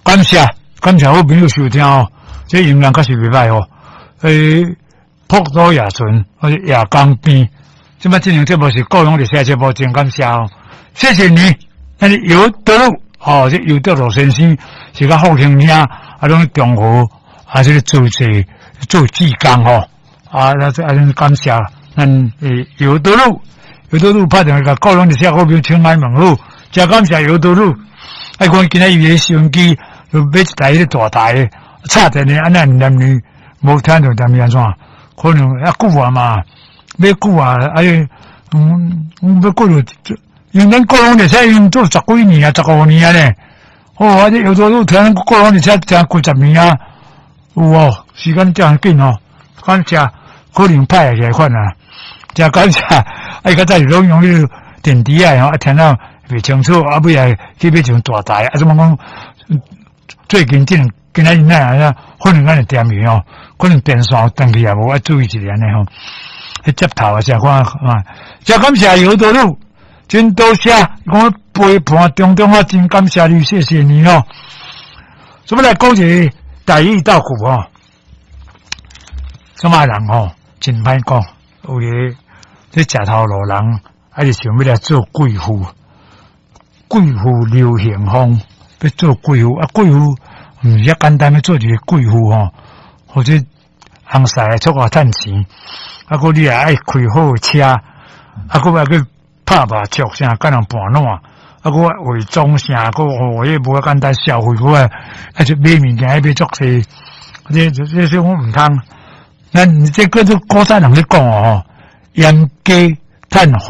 感谢好朋友收听哦，这音量确实袂歹哦。普渡夜巡或者夜江边，即摆这样节目是高雄的写节目，真感谢哦，谢谢你。那尤德路哦，这尤德路先生是个好兄弟啊，拢中和这个做志工哦，那感谢咱尤德路拍电话高雄的写好朋友请来问候，真感谢尤德路。看今仔伊个收音机就买一台迄个大台的，插电的，安尼男女无听到点安怎？可能久啊嘛，要久啊，要久就，因咱高雄的车用做10几年啊，15年啊呢。哦，有时候听高雄的车听几十年啊，有哦，时间这样紧哦，感谢可能派来款啊，真感谢。较早拢用迄个电池啊，听到袂清楚，尾来去买一种大台，怎么讲？最近今仔日啊，可能咱的电源哦，可能电线断去也无注意一下呢吼。迄接头啊，真看啊，真感谢尤德路，真多谢，我陪伴中啊，真感谢你，谢谢你哦。怎么来讲一个台语道句哦？什么人哦，真歹讲，有个这食头路人，还是想要来做贵妇流行风。要做贵妇啊，贵妇毋是遐简单，要做一个贵妇吼，或者红晒出外趁钱，个你也爱开好车，个要去拍麻雀啥，干人盘烂，个伪装啥，个迄无简单消费，就买物件买足济，这我毋通。咱这个做古早人咧讲哦，严家趁